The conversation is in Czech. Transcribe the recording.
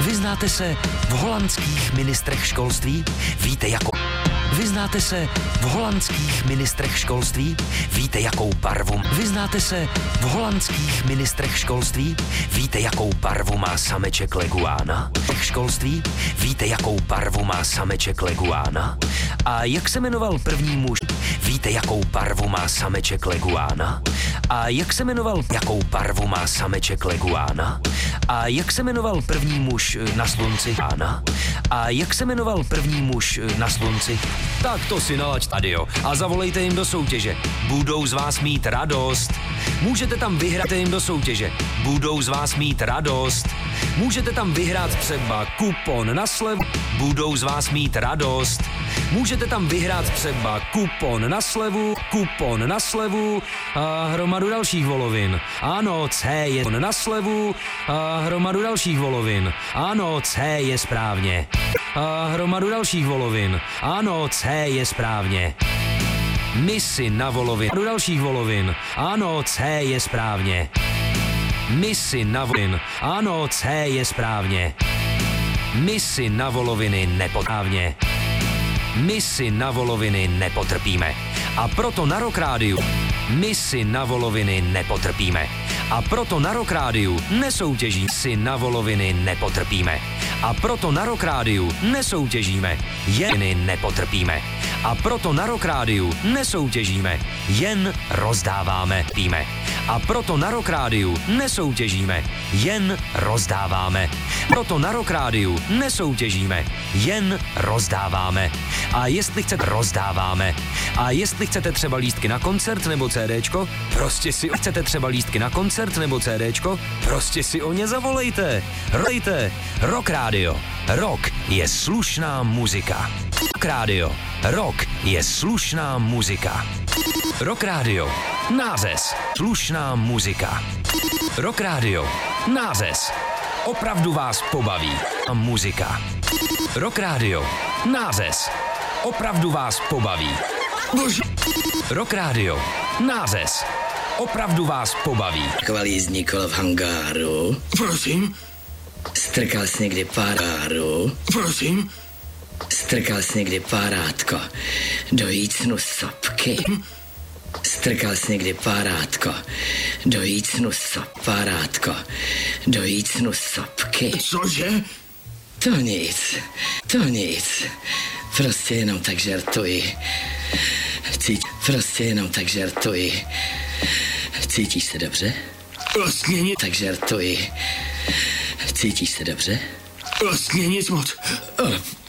Vyznáte se v holandských ministrech školství? Víte, jakou... Vyznáte se v holandských ministrech školství? Víte, jakou barvu? Vyznáte se v holandských ministrech školství? Víte, jakou barvu má sameček leguána? Školství? Víte, jakou barvu má sameček leguána? A jak se jmenoval první muž? Víte, jakou barvu má sameček leguána? A jak se jmenoval, jakou barvu má sameček leguána? A jak se jmenoval první muž na slunci? A jak se jmenoval první muž na slunci? Tak to si nalaď radio a zavolejte jim do soutěže. Budou z vás mít radost. Můžete tam vyhrát jim do soutěže. Budou z vás mít radost. Můžete tam vyhrát třeba kupon na slevu. Budou z vás mít radost. Můžete tam vyhrát třeba kupon na slevu a hromadu dalších volovin. Ano, C je na slevu a hromadu dalších volovin. Ano, C je správně. A hromadu dalších volovin. Ano, C je správně. Misi na volovin. Dalších volovin. Ano, C je správně. Misi na volovin. Ano, C je správně. Misi na voloviny nepotrpíme. Misi na voloviny nepotrpíme. A proto na Rock Rádiu misi na voloviny nepotrpíme. A proto na Rock Rádiu nesoutěží si na voloviny nepotrpíme. A proto na Rock Rádiu nesoutěžíme, jen nepotrpíme. A proto na Rock Rádiu nesoutěžíme, jen rozdáváme, píme. A proto na Rock Rádiu nesoutěžíme, jen rozdáváme. Proto na Rock Rádiu nesoutěžíme, jen rozdáváme. A jestli chcete, rozdáváme. A jestli chcete třeba lístky na koncert nebo CDčko, prostě si chcete třeba lístky na koncert nebo CDčko, prostě si o ně zavolejte. Rolejte. Rock Rádio. Rock je slušná muzika. Rock Rádio. Rock je slušná muzika. Rock Rádio. Nářez. Slušná muzika. Rock Rádio. Nářez. Opravdu vás pobaví. A muzika. Rock Rádio. Nářez. Opravdu vás pobaví. Rock Rádio. Nářez. Opravdu vás pobaví. Kvalízní kolo v hangáru. Prosím? Strkal jsi někdy páráru. Prosím? Strkal jsi někdy párátko do jícnu sopky. Strkal jsi někdy párátko do jícnu párátko do jícnu sopky. Cože? To nic. Prostě jenom tak žertuji. Prostě jenom tak žertuji. Cítíš se dobře? Vlastně nic. Tak žertuji. Cítíš se dobře? Vlastně nic moc.